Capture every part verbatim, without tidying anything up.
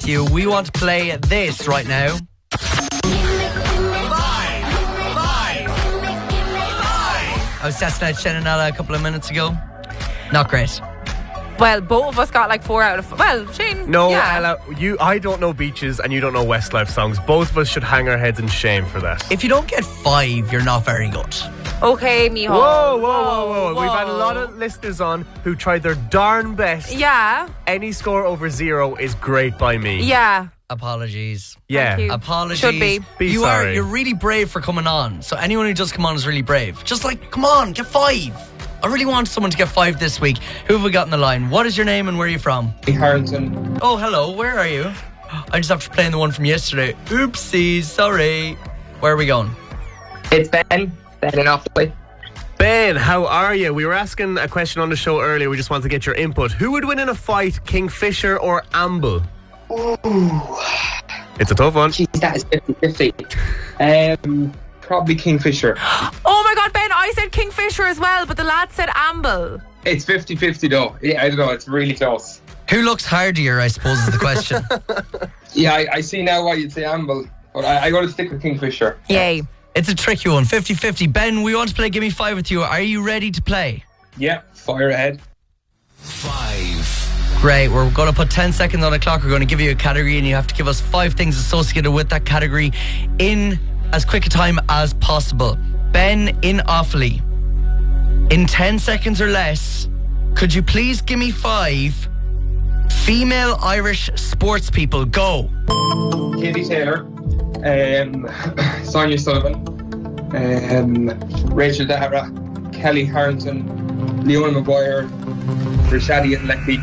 with you. We want to play this right now. I was testing out Shenanella a couple of minutes ago. Not great. Well, both of us got like four out of... Well, Shane, No, yeah. Ella, you, I don't know Beaches and you don't know Westlife songs. Both of us should hang our heads in shame for that. If you don't get five, you're not very good. Okay, mijo. Whoa, whoa, whoa, whoa, whoa. We've had a lot of listeners on who tried their darn best. Yeah. Any score over zero is great by me. Yeah. Apologies. Yeah. Thank you. Apologies. Should be. Be you sorry. are. You're really brave for coming on. So anyone who does come on is really brave. Just like, come on, get five. I really want someone to get five this week. Who have we got on the line? What is your name and where are you from? Harrington. Oh, hello. Where are you? I just after playing the one from yesterday. Oopsies. Sorry. Where are we going? It's Ben. Ben in Offaly. Ben, how are you? We were asking a question on the show earlier. We just wanted to get your input. Who would win in a fight, Kingfisher or Amble? Ooh. It's a tough one. Jeez, that is fifty-fifty. Um, probably Kingfisher. Oh my God, Ben, I said Kingfisher as well, but the lad said Amble. It's fifty-fifty though. Yeah, I don't know. It's really close. Who looks hardier, I suppose, is the question. Yeah, I, I see now why you'd say Amble, but I, I got to stick with Kingfisher. Yay. It's a tricky one, fifty-fifty. Ben, we want to play Gimme Five with you. Are you ready to play? Yeah, fire ahead. Five. Great, we're going to put ten seconds on the clock. We're going to give you a category and you have to give us five things associated with that category in as quick a time as possible. Ben in Offaly, in ten seconds or less, could you please give me five female Irish sports people? Go. Katie Taylor, um, Sonia Sullivan, um, Rachel Dara, Kelly Harrington, Leona Maguire, Rashadi and Lecky.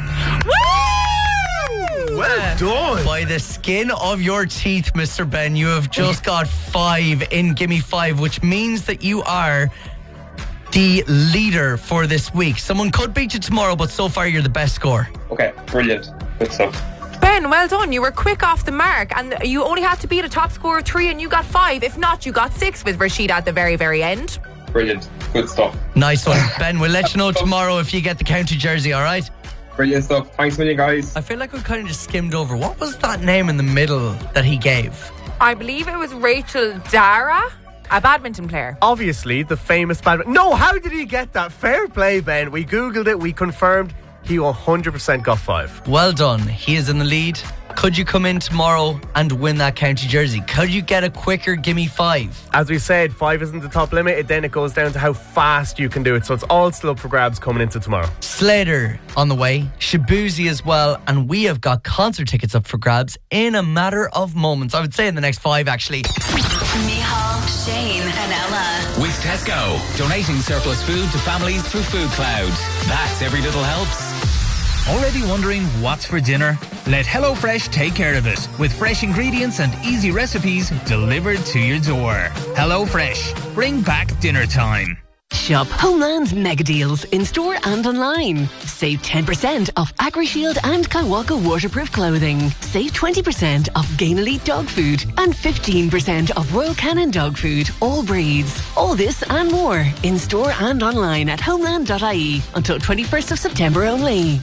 Well done. By the skin of your teeth, Mister Ben, you have just got five in Gimme Five, which means that you are the leader for this week. Someone could beat you tomorrow, but so far you're the best score. Okay, brilliant. Good stuff. Ben, well done. You were quick off the mark and you only had to beat a top score of three and you got five. If not, you got six with Rashida at the very, very end. Brilliant. Good stuff. Nice one. Ben, we'll let you know tomorrow if you get the county jersey, all right? Brilliant stuff. Thanks a million, guys. I feel like we kind of just skimmed over. What was that name in the middle that he gave? I believe it was Rachel Dara, a badminton player. Obviously, the famous badminton. No, how did he get that? Fair play, Ben. We Googled it. We confirmed he one hundred percent got five. Well done. He is in the lead. Could you come in tomorrow and win that county jersey? Could you get a quicker Gimme Five? As we said, five isn't the top limit. It, then it goes down to how fast you can do it. So it's all still up for grabs coming into tomorrow. Slater on the way, Shabuzi as well, and we have got concert tickets up for grabs in a matter of moments. I would say in the next five, actually. Micheál, Shane and Ella. With Tesco, donating surplus food to families through Food Cloud. That's Every Little Helps. Already wondering what's for dinner? Let HelloFresh take care of it with fresh ingredients and easy recipes delivered to your door. HelloFresh, bring back dinner time. Shop Homeland Mega Deals in store and online. Save ten percent off AgriShield and Kaiwaka waterproof clothing. Save twenty percent off Gain Elite dog food and fifteen percent off Royal Canin dog food, all breeds. All this and more in store and online at homeland dot I E until twenty-first of September only.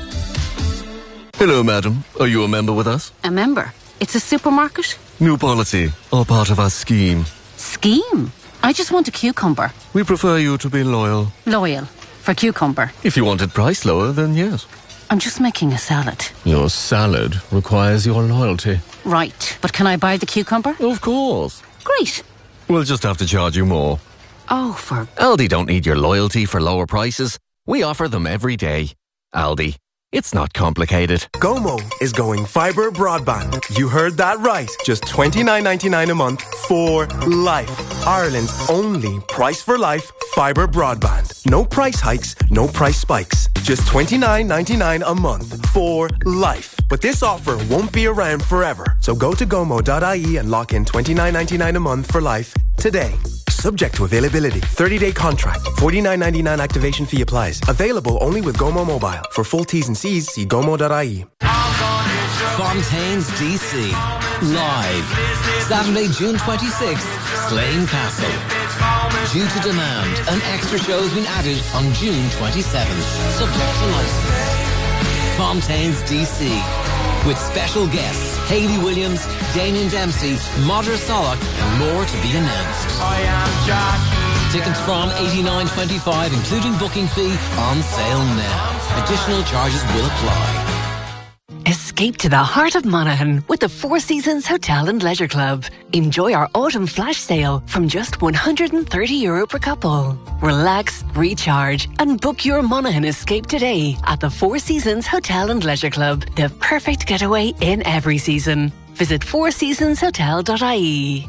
Hello, madam. Are you a member with us? A member? It's a supermarket? New policy, all part of our scheme. Scheme? I just want a cucumber. We prefer you to be loyal. Loyal. For cucumber. If you wanted price lower, then yes. I'm just making a salad. Your salad requires your loyalty. Right. But can I buy the cucumber? Of course. Great. We'll just have to charge you more. Oh, for... Aldi don't need your loyalty for lower prices. We offer them every day. Aldi. It's not complicated. Gomo is going fibre broadband. You heard that right. Just twenty-nine ninety-nine a month for life. Ireland's only price for life fibre broadband. No price hikes, no price spikes. Just twenty-nine ninety-nine a month for life. But this offer won't be around forever. So go to gomo dot I E and lock in twenty-nine ninety-nine a month for life today. Subject to availability. thirty-day contract. forty-nine ninety-nine activation fee applies. Available only with Gomo Mobile. For full T's and C's, see gomo dot I E. Fontaine's D C. Live. Saturday, June twenty-sixth. Slane Castle. Due to demand, an extra show has been added on June twenty-seventh. Subject to license. Fontaine's D C. with special guests Hayley Williams, Damien Dempsey, Modra Solak, and more to be announced. I am Jackie. Tickets from eighty-nine twenty-five, including booking fee, on sale now. Additional charges will apply. Escape to the heart of Monaghan with the Four Seasons Hotel and Leisure Club. Enjoy our autumn flash sale from just one hundred thirty euro per couple. Relax, recharge, and book your Monaghan escape today at the Four Seasons Hotel and Leisure Club. The perfect getaway in every season. Visit four seasons hotel dot I E.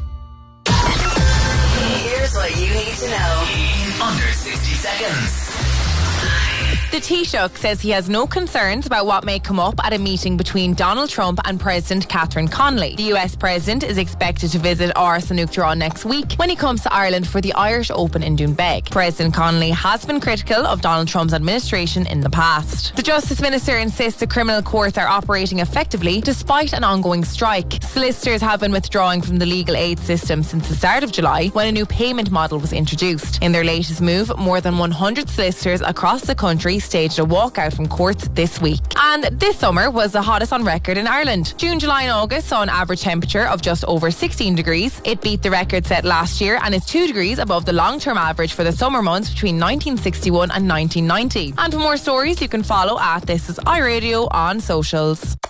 Here's what you need to know in under sixty seconds. The Taoiseach says he has no concerns about what may come up at a meeting between Donald Trump and President Catherine Connolly. The U S President is expected to visit Áras an Uachtaráin next week when he comes to Ireland for the Irish Open in Doonbeg. President Connolly has been critical of Donald Trump's administration in the past. The Justice Minister insists the criminal courts are operating effectively despite an ongoing strike. Solicitors have been withdrawing from the legal aid system since the start of July when a new payment model was introduced. In their latest move, more than one hundred solicitors across the country staged a walkout from courts this week. And this summer was the hottest on record in Ireland. June, July and August saw an average temperature of just over sixteen degrees. It beat the record set last year and is two degrees above the long-term average for the summer months between nineteen sixty-one and nineteen ninety. And for more stories, you can follow at This Is iRadio on socials.